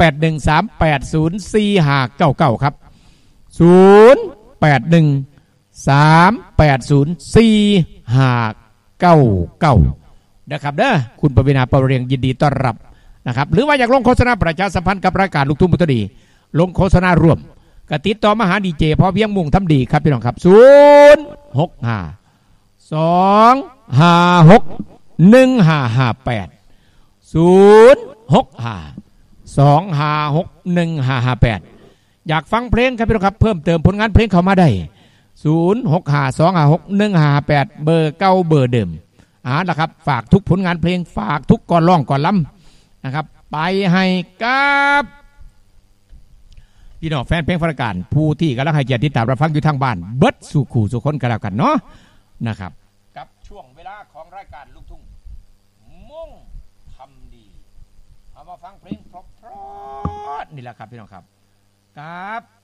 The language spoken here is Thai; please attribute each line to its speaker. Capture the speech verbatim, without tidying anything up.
Speaker 1: แปดหนึ่ง สาม แปด ศูนย์ สี่ ห้า เก้า เก้าครับศูนย์ แปด หนึ่ง สาม แปด ศูนย์ สี่ ห้า เก้า เก้านะครับเด้อคุณปวีณา เปาเรียงยินดีต้อนรับนะครับหรือว่าอยากลงโฆษณาประชาสัมพันธ์กับรายการลูกทุ่งมุตดีลงโฆษณาร่วมกติดต่อมาหาดีเจพอเพียงมุ่งทำดีครับพี่น้องครับศูนย์ หก ห้า สอง ห้า หก หนึ่ง ห้า ห้า แปด ศูนย์ หก ห้า สอง ห้า หก หนึ่ง ห้า ห้า แปดอยากฟังเพลงครับพี่น้องครับเพิ่มเติมผลงานเพลงเข้ามาได้ศูนย์ หก ห้า สอง ห้า หก หนึ่ง ห้า ห้า แปดเบอร์เก้าเบอร์เดิมอ่านะครับฝากทุกผลงานเพลงฝากทุกก่อนร้องก่อนล้ำนะครับไปให้กับพี่น้องแฟนเพลงฝรั่งการผู้ที่กำลังให้เกียรติติดตามรับฟังอยู่ทางบ้านเบิดสู่ขู่สู่คนกันแล้วกันเนาะนะครับกับช่วงเวลาของรายการลูกทุ่งมุ่งทำดีเอามาฟังเพลงเพราะๆนี่แหละครับพี่น้องครับครับ